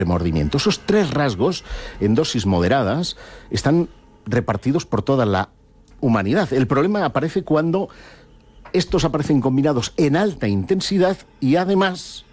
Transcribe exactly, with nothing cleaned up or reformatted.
remordimiento. Esos tres rasgos, en dosis moderadas, están repartidos por toda la humanidad. El problema aparece cuando estos aparecen combinados en alta intensidad y además